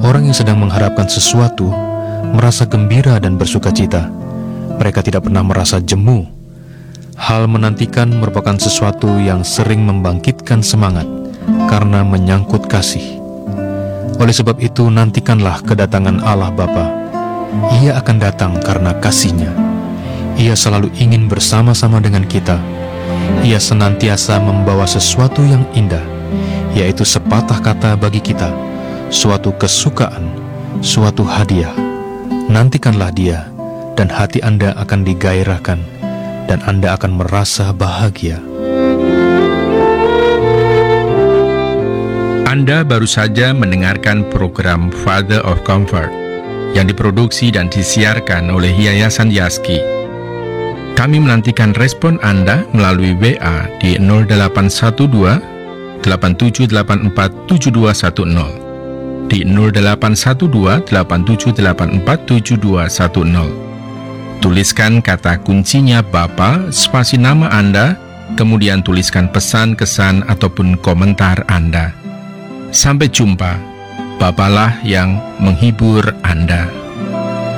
Orang yang sedang mengharapkan sesuatu merasa gembira dan bersukacita. Mereka tidak pernah merasa jemu. Hal menantikan merupakan sesuatu yang sering membangkitkan semangat karena menyangkut kasih. Oleh sebab itu, nantikanlah kedatangan Allah Bapa. Ia akan datang karena kasih-Nya. Ia selalu ingin bersama-sama dengan kita. Ia senantiasa membawa sesuatu yang indah, yaitu sepatah kata bagi kita, suatu kesukaan, suatu hadiah. Nantikanlah Dia, dan hati Anda akan digairahkan, dan Anda akan merasa bahagia. Anda baru saja mendengarkan program Father of Comfort yang diproduksi dan disiarkan oleh Yayasan Yaski. Kami menantikan respon Anda melalui WA di 0812 8784 7210, di 0812 8784 7210. Tuliskan kata kuncinya Bapa, spasi nama Anda, kemudian tuliskan pesan, kesan, ataupun komentar Anda. Sampai jumpa. Bapalah yang menghibur Anda.